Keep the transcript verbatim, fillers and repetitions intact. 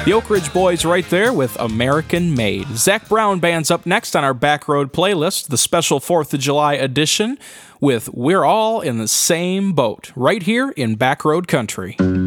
The Oak Ridge Boys right there with American Made. Zach Brown Band's up next on our Backroad playlist, the special fourth of July edition with We're All in the Same Boat, right here in Backroad Country.